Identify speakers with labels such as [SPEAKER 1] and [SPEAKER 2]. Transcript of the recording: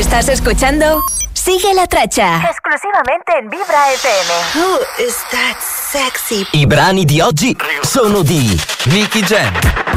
[SPEAKER 1] Estás escuchando Sigue la Traccia.
[SPEAKER 2] Esclusivamente in Vibra FM.
[SPEAKER 3] Oh, is that sexy?
[SPEAKER 4] I brani di oggi sono di Nicky Jam,